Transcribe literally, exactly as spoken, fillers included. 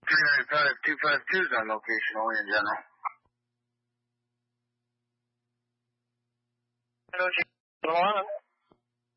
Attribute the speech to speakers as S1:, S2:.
S1: three nine five two five two is on location only in general.
S2: Hello, Chief.